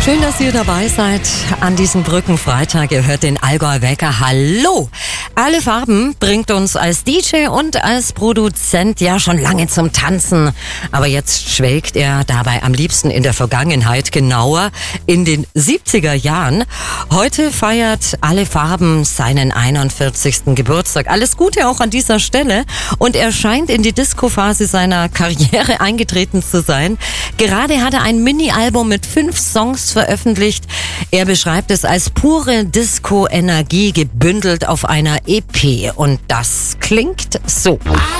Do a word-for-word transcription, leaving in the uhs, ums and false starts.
Schön, dass ihr dabei seid an diesem Brückenfreitag. Ihr hört den Allgäu Wecker. Hallo! Alle Farben bringt uns als D J und als Produzent ja schon lange zum Tanzen. Aber jetzt schwelgt er dabei am liebsten in der Vergangenheit, genauer in den siebziger Jahren. Heute feiert Alle Farben seinen einundvierzigsten Geburtstag. Alles Gute auch an dieser Stelle. Und er scheint in die Disco-Phase seiner Karriere eingetreten zu sein. Gerade hat er ein Mini-Album mit fünf Songs veröffentlicht. Er beschreibt es als pure Disco-Energie gebündelt auf einer E P. Und das klingt so.